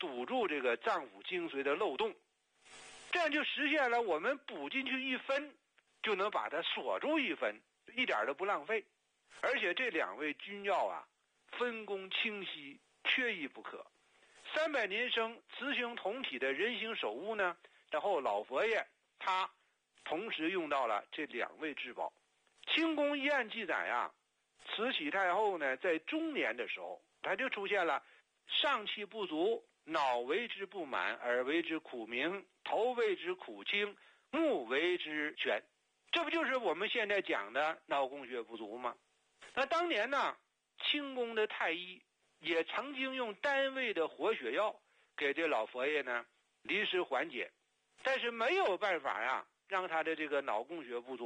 堵住这个脏腑精髓的漏洞，这样就实现了我们补进去1分就能把它锁住1分，一点都不浪费。而且这2味君药啊，分工清晰，缺一不可。300年生雌雄同体的人形首乌呢，然后老佛爷他同时用到了这2味至宝。清宫医案记载啊，慈禧太后呢在中年的时候，她就出现了上气不足，脑为之不满，耳为之苦鸣，头为之苦轻，目为之眩。这不就是我们现在讲的脑供血不足吗？那当年呢，清宫的太医也曾经用单味的活血药给这老佛爷呢临时缓解，但是没有办法呀，让他的这个脑供血不足